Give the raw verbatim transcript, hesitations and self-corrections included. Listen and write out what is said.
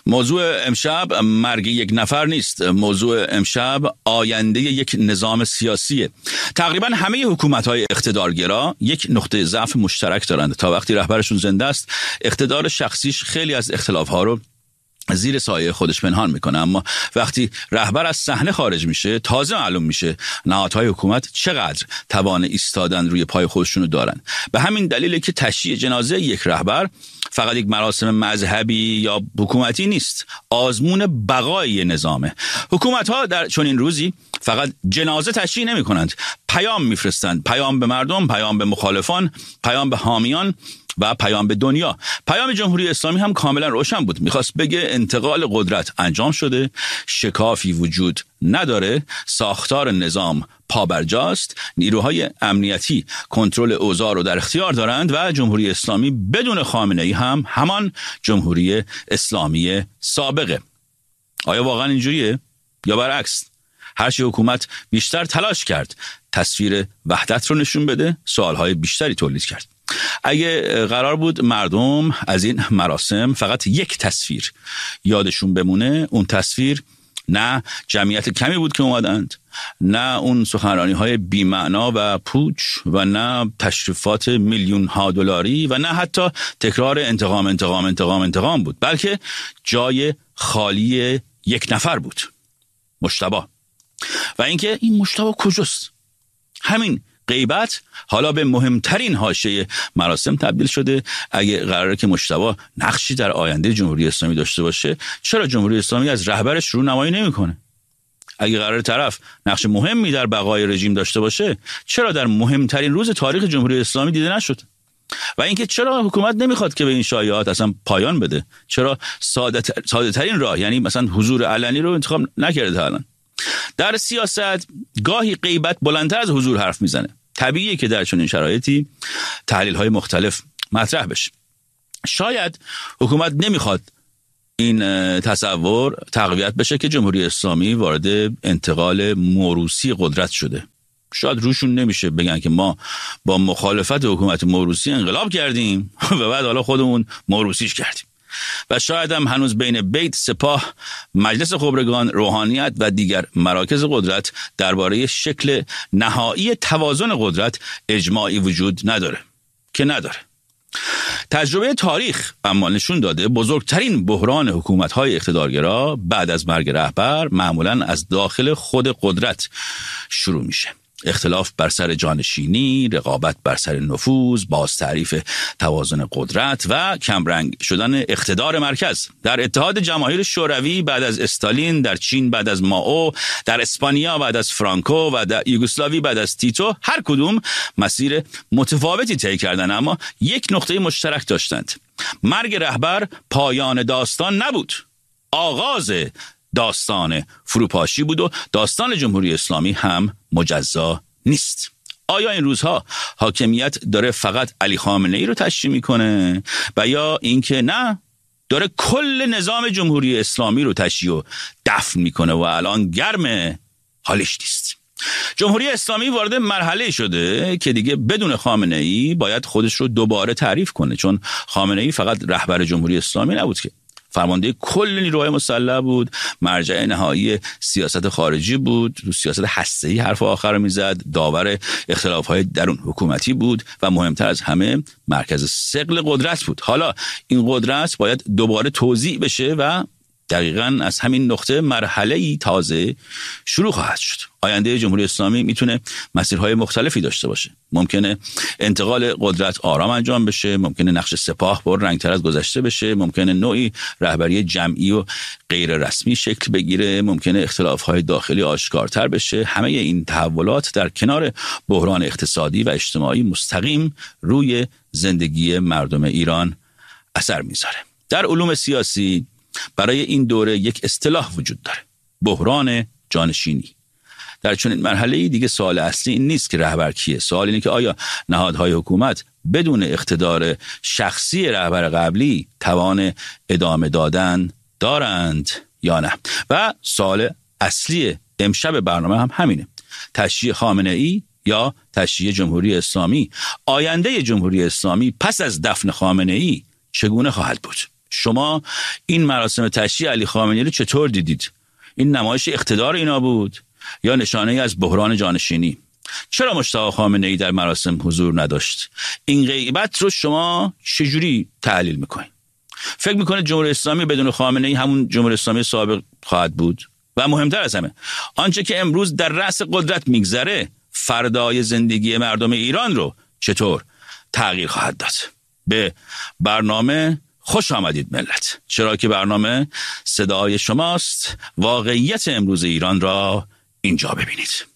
موضوع امشب مرگ یک نفر نیست، موضوع امشب آینده یک نظام سیاسیه. تقریبا همه حکومت‌های اقتدارگرا یک نقطه ضعف مشترک دارند. تا وقتی رهبرشون زنده است، اقتدار شخصیش خیلی از اختلاف‌ها رو زیر سایه خودش پنهان میکنه، اما وقتی رهبر از صحنه خارج میشه تازه معلوم میشه نهادهای حکومت چقدر توان ایستادن روی پای خودشونو دارن. به همین دلیله که تشییع جنازه یک رهبر فقط یک مراسم مذهبی یا حکومتی نیست، آزمون بقای نظامه. حکومت‌ها در چنین روزی فقط جنازه تشییع نمی‌کنند، پیام میفرستند، پیام به مردم، پیام به مخالفان، پیام به حامیان و پیام به دنیا. پیام جمهوری اسلامی هم کاملا روشن بود، میخواست بگه انتقال قدرت انجام شده، شکافی وجود نداره، ساختار نظام پابرجاست، نیروهای امنیتی کنترل اوضاع رو در اختیار دارند و جمهوری اسلامی بدون خامنه‌ای هم همان جمهوری اسلامی سابقه. آیا واقعا اینجوریه یا برعکس؟ هرچی حکومت بیشتر تلاش کرد تصویر وحدت رو نشون بده، سوالهای بیشتری تولید کرد. اگه قرار بود مردم از این مراسم فقط یک تصویر یادشون بمونه، اون تصویر نه جمعیت کمی بود که اومدند، نه اون سخنرانی های بی‌معنا و پوچ و نه تشریفات میلیون ها دلاری و نه حتی تکرار انتقام انتقام انتقام انتقام بود، بلکه جای خالی یک نفر بود، مجتبی. و اینکه این مجتبی کجاست؟ همین غیبت حالا به مهمترین حاشیه مراسم تبدیل شده. اگه قراره که مجتبی نقشی در آینده جمهوری اسلامی داشته باشه، چرا جمهوری اسلامی از رهبرش رونمایی نمیکنه؟ اگه قراره طرف نقش مهمی در بقای رژیم داشته باشه، چرا در مهمترین روز تاریخ جمهوری اسلامی دیده نشد؟ و اینکه چرا حکومت نمیخواد که به این شایعات اصلا پایان بده؟ چرا ساده, ساده ترین راه، یعنی مثلا حضور علنی رو انتخاب نکرده تا الان؟ در سیاست گاهی غیبت بلندتر از حضور حرف میزنه. طبیعیه که در چنین شرایطی تحلیل‌های مختلف مطرح بشه. شاید حکومت نمیخواد این تصور تقویت بشه که جمهوری اسلامی وارد انتقال موروثی قدرت شده. شاید روشون نمیشه بگن که ما با مخالفت حکومت موروثی انقلاب کردیم و بعد حالا خودمون موروثیش کردیم. و شاید هم هنوز بین بیت، سپاه، مجلس خبرگان، روحانیت و دیگر مراکز قدرت درباره شکل نهایی توازن قدرت اجماعی وجود نداره که نداره. تجربه تاریخ اما نشون داده بزرگترین بحران حکومت‌های اقتدارگرا بعد از مرگ رهبر معمولاً از داخل خود قدرت شروع میشه. اختلاف بر سر جانشینی، رقابت بر سر نفوذ، باز تعریف توازن قدرت و کمرنگ شدن اقتدار مرکز. در اتحاد جماهیر شوروی بعد از استالین، در چین بعد از مائو، در اسپانیا بعد از فرانکو و در یوگسلاوی بعد از تیتو، هر کدوم مسیر متفاوتی طی کردن، اما یک نقطه مشترک داشتند: مرگ رهبر پایان داستان نبود، آغاز داستان فروپاشی بود و داستان جمهوری اسلامی هم مجزا نیست. آیا این روزها حاکمیت داره فقط علی خامنه‌ای رو تشییع میکنه و یا اینکه نه، داره کل نظام جمهوری اسلامی رو تشییع و دفن میکنه و الان گرم حالش نیست؟ جمهوری اسلامی وارد مرحله شده که دیگه بدون خامنه‌ای باید خودش رو دوباره تعریف کنه، چون خامنه‌ای فقط رهبر جمهوری اسلامی نبود که فرمانده کل نیروهای مسلح بود، مرجع نهایی سیاست خارجی بود، رو سیاست هسته‌ای حرف آخر رو میزد، داور اختلاف‌های درون حکومتی بود و مهمتر از همه مرکز ثقل قدرت بود. حالا این قدرت باید دوباره توزیع بشه و دقیقاً از همین نقطه مرحله‌ای تازه شروع خواهد شد. آینده جمهوری اسلامی میتونه مسیرهای مختلفی داشته باشه. ممکنه انتقال قدرت آرام انجام بشه، ممکنه نقش سپاه پر رنگتر از گذشته بشه، ممکنه نوعی رهبری جمعی و غیر رسمی شکل بگیره، ممکنه اختلافهای داخلی آشکارتر بشه. همه این تحولات در کنار بحران اقتصادی و اجتماعی مستقیم روی زندگی مردم ایران اثر میذاره. در علوم سیاسی برای این دوره یک اصطلاح وجود داره: بحران جانشینی. در چنین مرحله‌ای دیگه سوال اصلی این نیست که رهبر کیه، سوال اینه که آیا نهادهای حکومت بدون اقتدار شخصی رهبر قبلی توان ادامه دادن دارند یا نه. و سوال اصلی امشب برنامه هم همینه: تشییع خامنه‌ای یا تشییع جمهوری اسلامی؟ آینده جمهوری اسلامی پس از دفن خامنه‌ای چگونه خواهد بود؟ شما این مراسم تشییع علی خامنه‌ای رو چطور دیدید؟ این نمایش اقتدار اینا بود یا نشانه ای از بحران جانشینی؟ چرا مشتاق خامنه‌ای در مراسم حضور نداشت؟ این غیبت رو شما چجوری تحلیل میکنید؟ فکر میکنید جمهوری اسلامی بدون خامنه‌ای همون جمهوری اسلامی سابق خواهد بود؟ و مهمتر از همه، آنچه که امروز در رأس قدرت میگذره فردای زندگی مردم ایران رو چطور تغییر خواهد داد؟ به برنامه خوش آمدید ملت، چرا که برنامه صدای شماست. واقعیت امروز ایران را اینجا ببینید.